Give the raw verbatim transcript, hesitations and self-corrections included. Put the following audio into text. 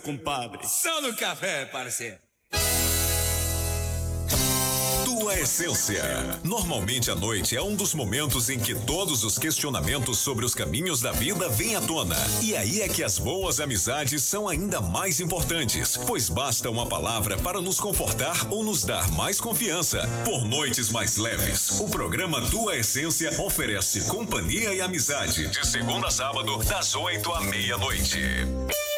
compadre. Só no café, parceiro. Tua Essência. Normalmente a noite é um dos momentos em que todos os questionamentos sobre os caminhos da vida vêm à tona. E aí é que as boas amizades são ainda mais importantes, pois basta uma palavra para nos confortar ou nos dar mais confiança. Por noites mais leves, o programa Tua Essência oferece companhia e amizade de segunda a sábado, das oito à meia-noite.